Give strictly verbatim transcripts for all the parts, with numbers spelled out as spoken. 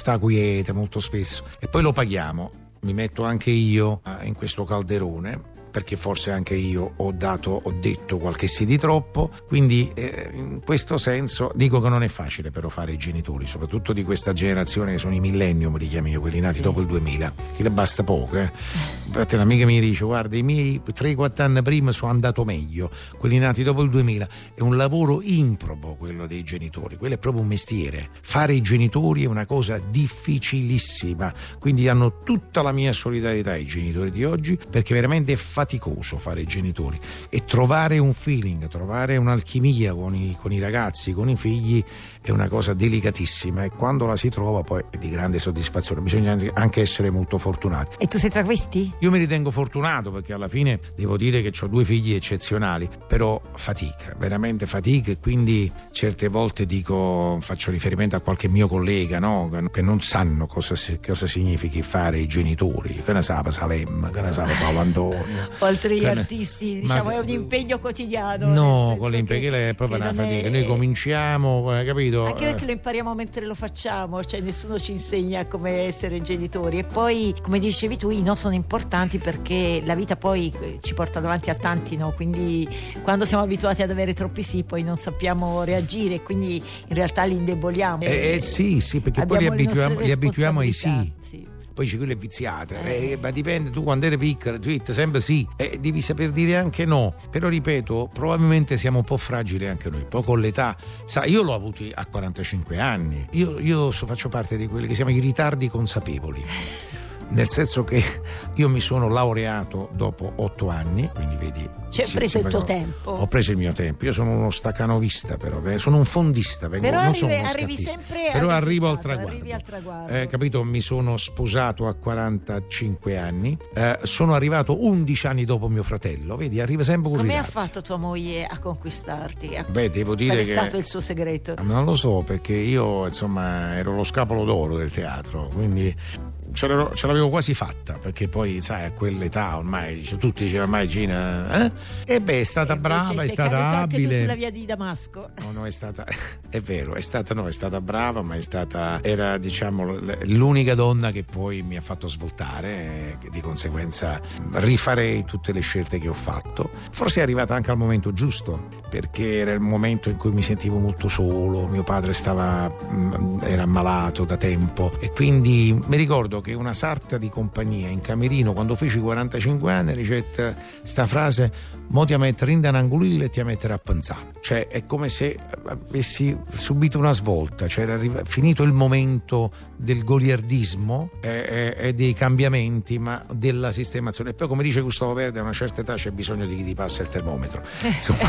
sta quiete molto spesso, e poi lo paghiamo. Mi metto anche io in questo calderone, perché forse anche io ho dato, ho detto qualche sì di troppo, quindi eh, in questo senso dico che non è facile però fare i genitori, soprattutto di questa generazione che sono i millennium, li chiamo io, quelli nati sì. dopo il duemila, che le basta poco, eh. Infatti un'amica mi dice, guarda, i miei tre quattro anni prima sono andato meglio, quelli nati dopo il duemila, è un lavoro improbo quello dei genitori, quello è proprio un mestiere, fare i genitori è una cosa difficilissima, quindi hanno tutta la mia solidarietà ai genitori di oggi, perché veramente è faticoso fare i genitori, e trovare un feeling, trovare un'alchimia con i, con i ragazzi, con i figli è una cosa delicatissima, e quando la si trova poi è di grande soddisfazione. Bisogna anche essere molto fortunati. E tu sei tra questi? Io mi ritengo fortunato, perché alla fine devo dire che ho due figli eccezionali, però fatica, veramente fatica, e quindi certe volte dico, faccio riferimento a qualche mio collega, no? Che non sanno cosa, cosa significhi fare i genitori, che ne sa Salem, che ne sa Paolo Antonio. Oltre gli artisti, diciamo, ma, è un impegno quotidiano. No, con l'impegno è proprio una fatica. È... Noi cominciamo, capito? Anche perché lo impariamo mentre lo facciamo, cioè nessuno ci insegna come essere genitori. E poi, come dicevi tu, i no sono importanti, perché la vita poi ci porta davanti a tanti no, quindi quando siamo abituati ad avere troppi sì, poi non sappiamo reagire, quindi in realtà li indeboliamo. Eh, eh sì, sì, perché poi li abituiamo, li abituiamo ai sì. sì. Poi c'è quello è viziato, eh. Eh, ma dipende, tu quando eri piccolo tu sempre sì, eh, devi saper dire anche no, però ripeto, probabilmente siamo un po' fragili anche noi, poi con l'età, sa, io l'ho avuto a quarantacinque anni, io, io faccio parte di quelli che si chiamano i ritardi consapevoli. Nel senso che io mi sono laureato dopo otto anni, quindi vedi, cioè, hai sì, preso il tuo no, tempo. Ho preso il mio tempo. Io sono uno staccanovista, però sono un fondista, vengo, però non arrivi, sono uno arrivi scattista, sempre però al arrivo al traguardo, traguardo, al traguardo. Eh, capito? Mi sono sposato a quarantacinque anni, eh, sono arrivato undici anni dopo mio fratello, vedi, arriva sempre con come ritardo. Ha fatto tua moglie a conquistarti? A... Beh, devo dire Qual è che stato il suo segreto? Non lo so, perché io insomma ero lo scapolo d'oro del teatro, quindi ce l'avevo, ce l'avevo quasi fatta, perché poi sai, a quell'età ormai dice, tutti dicevano ormai Gina, eh? E beh, è stata e brava, è stata abile. Anche tu sulla via di Damasco. No, no, è stata, è vero, è stata, no, è stata brava, ma è stata, era diciamo l'unica donna che poi mi ha fatto svoltare, e di conseguenza rifarei tutte le scelte che ho fatto. Forse è arrivata anche al momento giusto, perché era il momento in cui mi sentivo molto solo, mio padre stava, era ammalato da tempo, e quindi mi ricordo che una sarta di compagnia in camerino, quando feci quarantacinque anni, ricetta sta frase: mo ti a mettere in danangulile e ti a mettere a pensare. Cioè è come se avessi subito una svolta, cioè era arrivato, finito il momento del goliardismo e, e, e dei cambiamenti, ma della sistemazione. E poi, come dice Gustavo Verdi, a una certa età c'è bisogno di chi ti passa il termometro, insomma.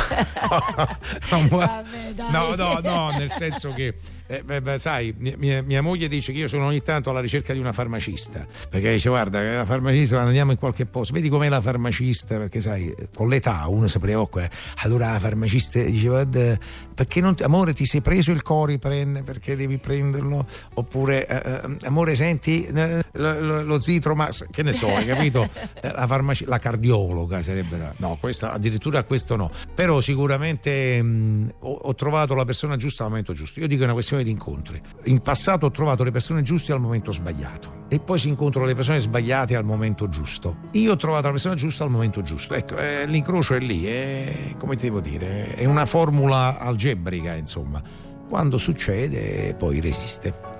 Vabbè, dai. no no no nel senso che Eh, beh, beh, sai, mia, mia moglie dice che io sono ogni tanto alla ricerca di una farmacista, perché dice guarda, la farmacista, andiamo in qualche posto, vedi com'è la farmacista, perché sai, con l'età uno si preoccupa. Allora la farmacista diceva, perché non, amore, ti sei preso il Coriprene, perché devi prenderlo, oppure eh, amore, senti eh, lo, lo, lo zitromax, che ne so, hai capito? La farmacia, la cardiologa sarebbe la, no, questa, addirittura questo no, però sicuramente mh, ho, ho trovato la persona giusta al momento giusto. Io dico, è una questione di incontri. In passato ho trovato le persone giuste al momento sbagliato, e poi si incontrano le persone sbagliate al momento giusto. Io ho trovato la persona giusta al momento giusto, ecco, eh, l'incrocio è lì, è, come ti devo dire, è una formula algebrica, insomma, quando succede poi resiste.